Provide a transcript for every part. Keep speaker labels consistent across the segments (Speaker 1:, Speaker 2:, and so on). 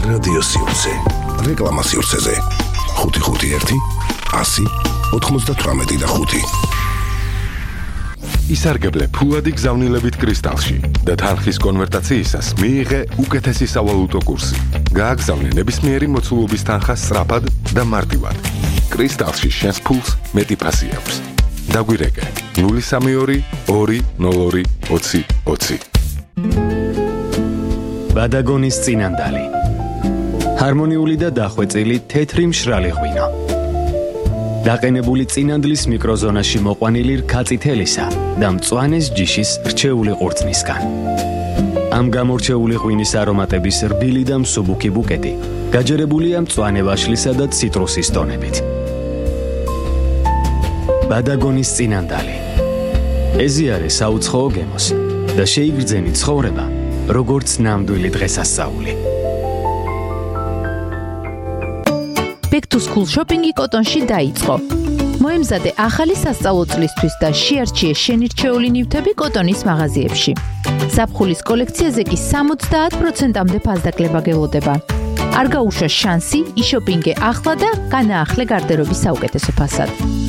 Speaker 1: რადიო სივრცე. რეკლამა სივრცეზე. 551 100 98
Speaker 2: ისარგებლე ფულადი გზავნილებით კრისტალში და თანხის კონვერტაციისას მიიღე უკეთესი სავალუტო კურსი. გააგზავნე ნებისმიერი მოცულობის თანხა სწრაფად და მარტივად. კრისტალში შენს ფულს მეტი ფასი აქვს. დაგვირეკე 032 202 20 20.
Speaker 3: ბადაგონის წინანდალი. ჰარმონიული და დახვეწილი თეთრი მშრალი ღვინო. დაყენებული წინანდლის მიკროზონაში მოყვანილი რქაწითელისა და მწვანეს ჯიშის რჩეული ყურძნისგან. ამ გამორჩეული ღვინის არომატების რბილი და მსუბუქი ბუკეტი გაჯერებულია მწვანე ვაშლისა და ციტრუსის ტონებით. ბადაგონის წინანდალი. ეზიარე საუცხოო გემოს და შეიგრძენი ცხოვრება, როგორც ნამდვილი დღესასწაული.
Speaker 4: Back to school shopping-ი კოტონში დაიწყო. მოემზადე ახალი სასწავლო წლისთვის და შეარჩიე შენი რჩეული ნივთები კოტონის მაღაზიებში. ზაფხულის კოლექციაზე კი 70%-მდე ფასდაკლება გელოდება. არ გაუშვა შანსი, იშოპინგე ახლა და განაახლე გარდერობის საუკეთესო ფასად.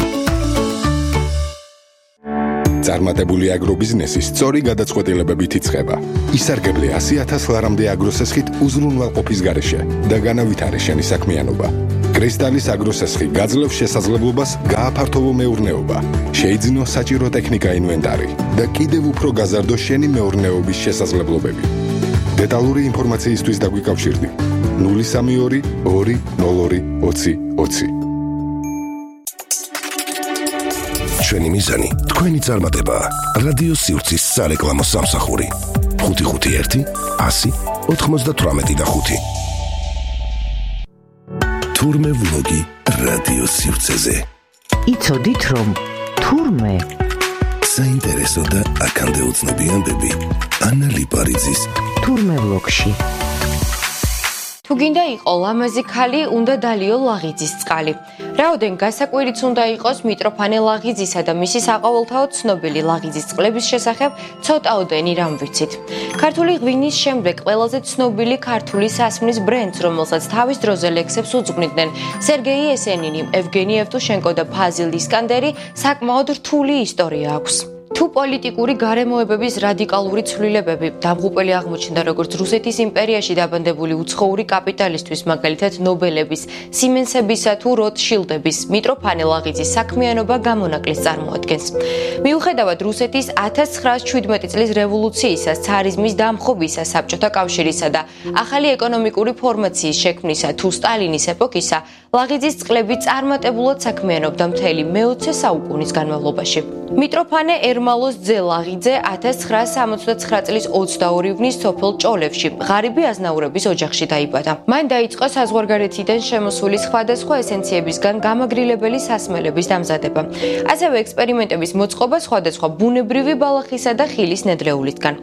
Speaker 2: წარმატებული აგრობიზნესი სწორი გადაწყვეტილებებით იწყება. ისარგებლე 100,000 ლარამდე აგროსესხით უზრუნველყოფის გარეშე და განავითარე შენი საქმიანობა. კრისტალის აგროსესხი გაძლევს შესაძლებლობას გააფართოვო მეურნეობა, შეიძინო საჭირო ტექნიკა ინვენტარი და კიდევ უფრო გაზარდო შენი მეურნეობის შესაძლებლობები. დეტალური ინფორმაციისთვის დაგვიკავშირდი 032 202 20 20.
Speaker 1: ჩვენი მიზანი თქვენი წარმატება. რადიო სივრცის სარეკლამო სამსახური 551 100 98 5. თურმე ვლოგი რადიო სივრცეზე.
Speaker 5: იცოდით რომ თურმე
Speaker 1: საინტერესო და აქამდე უცნობი ამბები ანა ლიპარიძის
Speaker 5: თურმე ვლოგში.
Speaker 6: თუ გინდა იყო ლამაზი ქალი, უნდა დალიო ლაღიძის წყალი. რაოდენ გასაკვირიც უნდა იყოს მიტროფანე ლაღიძისა და მისი საყოველთაოდ ცნობილი ლაღიძის წყლების შესახებ ცოტაოდენი რამ ვიცით. ქართული ღვინის შემდეგ ყველაზე ცნობილი ქართული სასმლის ბრენდს, რომელსაც თავის დროზე ლექსებს უძღვნიდნენ სერგეი ესენინი, ევგენი ევტუშენკო და ფაზილ ისკანდერი, საკმაოდ რთული ისტორია აქვს. თუ პოლიტიკური გარემოებების რადიკალური ცვლილებები დამღუპელი აღმოჩნდა როგორც რუსეთის იმპერიაში დაბანდებული უცხოური კაპიტალისტვის, მაგალითად ნობელების, სიმენსებისა თუ როტშილდების, მიტროფანე ლაღიძის საქმიანობა გამონაკლისს წარმოადგენს. მიუხედავად რუსეთის 1917 წლის რევოლუციისა, ცარიზმის დამხობისა, საბჭოთა კავშირისა და ახალი ეკონომიკური ფორმაციის შექმნისა თუ სტალინის ეპოქისა, ლაღიძის წყლები წარმატებულად საქმიანობდა მთელი მე-20 საუკუნის განმავლობაში. მიტროფანე ერმალოს ძე ლაღიძე 1969 წლის 22 ივნის სოფელ ჭოლევში, ღარიბი აზნაურების ოჯახში დაიბადა. მან დაიწყო საზღვარგარეთიდან შემოსული სხვადასხვა ესენციებისგან გამაგრილებელი სასმელების დამზადება. ასევე ექსპერიმენტების მოწყობა სხვადასხვა ბუნებრივი ბალახისა და ხილის ნედლეულისგან.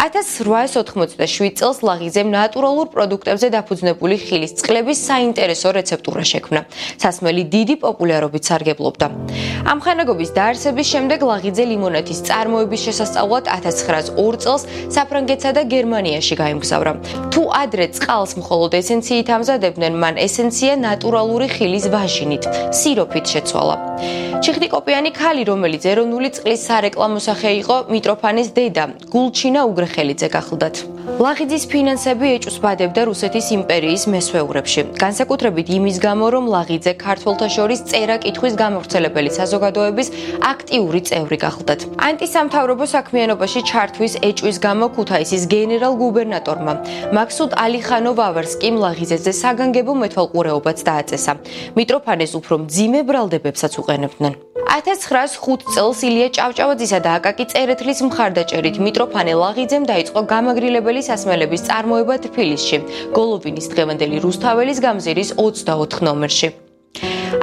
Speaker 6: 1887 წელს ლაღიძემ ნატურალურ პროდუქტებზე დაფუძნებული ხილის წყლების საინტერესო რეცეპტურა შექმნა. სასმელი დიდი პოპულარობით სარგებლობდა. ამხანაგობის დაარსების შემდეგ ლაღიძე ლიმონათის წარმოების შესასწავლად 1902 წელს საფრანგეთსა და გერმანიაში გაემგზავრა. თუ ადრე წყალს მხოლოდ ესენციით ამზადებდნენ, მან ესენცია ნატურალური ხილის ვაჟინით, სიროფით შეცვალა. ჩიხტიკოპიანი ქალი, რომელიც ეროვნული წყლის სარეკლამო სახე იყო, მიტროფანეს დედა, გულჩინა უგრეხელიძე გახლდათ. ლაღიძის ფინანსები ეჭვსბადებდა რუსეთის იმპერიის მესვეურებში. განსაკუთრებით იმის გამო, რომ ლაღიძე ქართველთა შორის წერა-კითხვის გამავრცელებელი საზოგადოების აქტიური წევრი გახლდათ. ანტისამთავრობო საქმიანობაში ჩართვის ეჭვის გამო ქუთაისის გენერალ-გუბერნატორმა მაქსუდ ალიხანო ვავარსკიმ ლაღიძეზე საგანგებო მეთვალყურეობაც დააწესა. მიტროფანეს უფრო მძიმე ბრალდებებსაც უყენებდნენ. 1905 წელს ილია ჭავჭავაძისა და აკაკი წერეთლის მხარდაჭერით მიტროფანე ლაღიძემ დაიწყო გამაგრილებელი სასმელების წარმოება თბილისში, გოლოვინის დღევანდელი რუსთაველის გამზირის 24 ნომერში.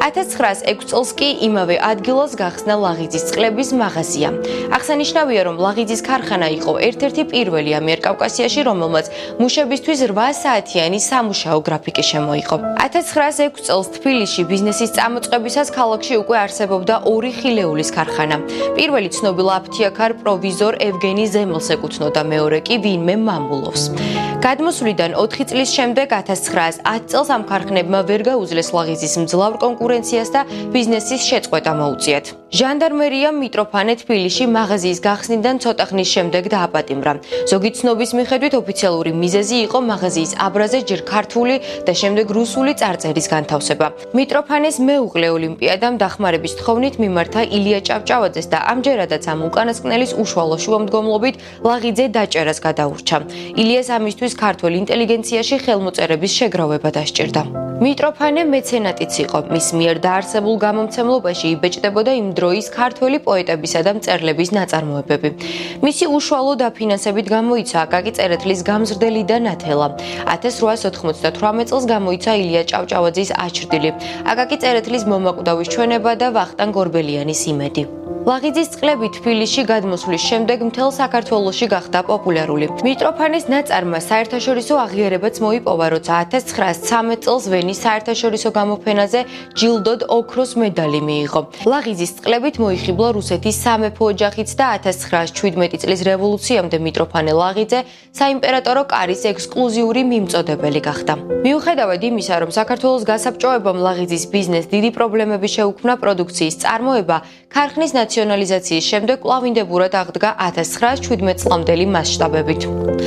Speaker 6: 1906 წელს კი იმავე ადგილას გახსნა ლაღიძის წყლების მაღაზია. აღსანიშნავია, რომ ლაღიძის ქარხანა იყო ერთ-ერთი პირველი ამიერკავკასიაში, რომელმაც მუშებისთვის 8 საათიანი სამუშაო გრაფიკი შემოიღო. 1906 წელს თბილისში ბიზნესის წამოწყებისას ქალაქში უკვე არსებობდა 2 ხილეულის ქარხანა. პირველი ცნობილ აფთიაქარ პროვიზორ ევგენი ზემელს ეკუთვნოდა, მეორე კი ვინმე მამულოვს. გადმოსვლიდან 4 წლის შემდეგ 1910 წელს ამ ქარხნებმა ვერ გაუძლეს ლაღიძის მძლავრ კონკურენციას და ბიზნესის შეწყვეტა მოუწიათ. ჟანდარმერიამ მიტროფანე თბილისში მაღაზიის გახსნიდან ცოტა ხნის შემდეგ დააპატიმრა. ზოგი ცნობის მიხედვით ოფიციალური მიზეზი იყო მაღაზიის აბრაზე ჯერ ქართული და შემდეგ რუსული წარწერის განთავსება. მიტროფანეს მეუღლე ოლიმპიადამ დახმარების თხოვნით მიმართა ილია ჭავჭავაძეს და ამჯერადაც ამ უკანასკნელის უშუალო შუამდგომლობით ლაღიძე დაჭერას გადაურჩა. ილიას ამისთვის ქართულ ინტელიგენციაში ხელმოწერების შეგროვება დასჭირდა. მიტროფანე მეცენატიც იყო. მის მიერ დაარსებულ გამომცემლობაში იბეჭდებოდა იმ დროის ქართველი პოეტებისა და მწერლების ნაწარმოებები. მისი უშუალო დაფინანსებით გამოიცა აკაკი წერეთლის გამზრდელი და ნათელა. 1898 წელს გამოიცა ილია ჭავჭავაძის აჩრდილი, აკაკი წერეთლის მომაკვდავის ჩვენება და ვახტანგ გორბელიანის იმედი. ლაღიძის წყლები თბილისში გადმოსვლის შემდეგ მთელ საქართველოში გახდა პოპულარული. მიტროფანეს ნაწარმმა საერთაშორისო აღიარებაც მოიპოვა, როცა 1913 წელს ვენის საერთაშორისო გამოფენაზე ჯილდოდ ოქროს მედალი მიიღო. ლაღიძის წყლებით მოიხიბლა რუსეთის სამეფო ოჯახიც და 1917 წლის რევოლუციამდე მიტროფანე ლაღიძე საიმპერატორო კარის ექსკლუზიური მიმწოდებელი გახდა. მიუხედავად იმისა, რომ საქართველოს გასაბჭოებამ ლაღიძის ბიზნეს დიდი პრობლემები შეუქმნა, პროდუქციის წარმოება ქარხნის ნაციონალიზაციის შემდეგ კვლავინდებურად აღდგა 1917 წლამდელი მასშტაბებით.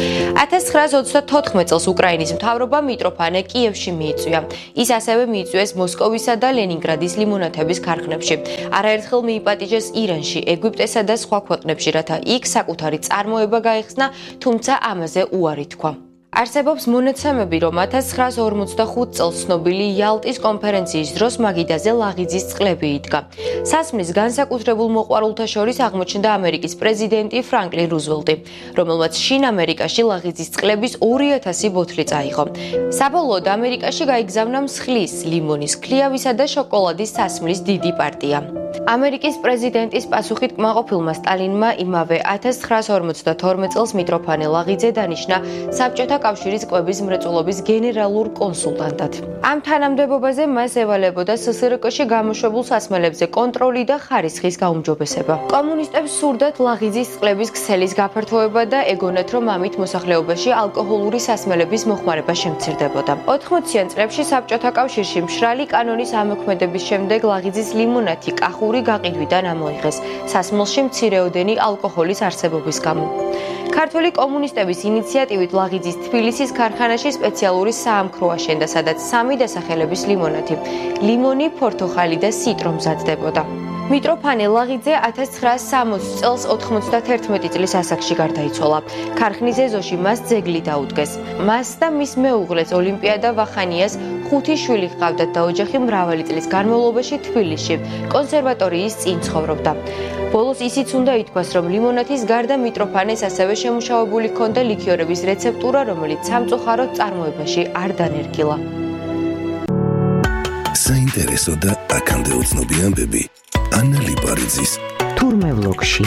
Speaker 6: 1924 წელს უკრაინის მთავრობამ მიტროფანე კიევში მიიწვია. ის ასევე მიიწვიეს მოსკოვისა და ლენინგრადის ლიმონათების ქარხნებში. არაერთხელ მიიპატიჟეს ირანში, ეგვიპტესა და სხვა ქვეყნებში, რათა იქ საკუთარი წარმოება გაეხსნა, თუმცა ამაზე უარი თქვა. არსებობს მონაცემები, რომ 1945 წელს ცნობილი იალტის კონფერენციის დროს მაგიდაზე ლაღიძის წყლები იდგა. სასმლის განსაკუთრებულ მოყვარულთა შორის აღმოჩნდა ამერიკის პრეზიდენტი ფრანკლინ რუზველტი, რომელმაც შინ ამერიკაში ლაღიძის წყლების 2000 ბოთლი წაიღო. საბოლოოდ ამერიკაში გაიგზავნა მსხლის, ლიმონის, ქლიავისა და შოკოლადის სასმლის დიდი პარტია. ამერიკის პრეზიდენტის პასუხით კმაყოფილმა სტალინმა იმავე 1952 წელს მიტროფანე ლაღიძე დანიშნა საბჭოთა კავშირის კვების მრეწველობის გენერალურ კონსულტანტად. ამ თანამდებობაზე მას ევალებოდა სსრკ-ში გამოშვებულ სასმელებზე კონტროლი და ხარისხის გაუმჯობესება. კომუნისტებს სურდათ ლაღიძის წყლების ქსელის გაფართოება და ეგონათ, რომ ამით მოსახლეობაში ალკოჰოლური სასმელების მოხმარება შემცირდებოდა. 80-იან წლებში საბჭოთა კავშირში მშრალი კანონის ამოქმედების შემდეგ ლაღიძის ლიმონათი კახური გაყიდვიდან ამოიღეს სასმელში მცირეოდენი ალკოჰოლის არსებობის გამო. ქართველი კომუნისტების ინიციატივით ლაღიძის თბილისის ქარხანაში სპეციალური საამქრო აშენდა, სადაც 3 დასახელების ლიმონათი, ლიმონი, ფორთოხალი და სიტრო მზადდებოდა. მიტროფანე ლაღიძე 1960 წელს 91 წლის ასაკში გარდაიცვალა. ქარხნის ეზოში მას ძეგლი დაუდგეს. მას და მის მეუღლეს ოლიმპიადა ვახანიას 5 შვილი ჰყავდათ და ოჯახი მრავალი წლის განმავლობაში თბილისში კონსერვატორიის წინ ცხოვრობდა. ბოლოს ისიც უნდა ითქვას, რომ ლიმონათის გარდა მიტროფანეს ასევე შემუშავებული ჰქონდა ლიქიორების რეცეპტურა, რომელიც სამწუხაროდ წარმოებაში არ დანერგილა.
Speaker 1: საინტერესო და აქამდე უცნობი ამბები ანა ლიპარიძის
Speaker 5: თურმე ვლოგში.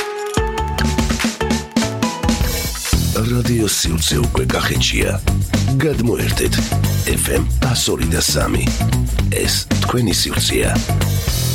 Speaker 1: რადიო სივრცე უკვე გახეჩია. გადმოერთეთ FM 102.3. ეს თქვენი სივრცეა.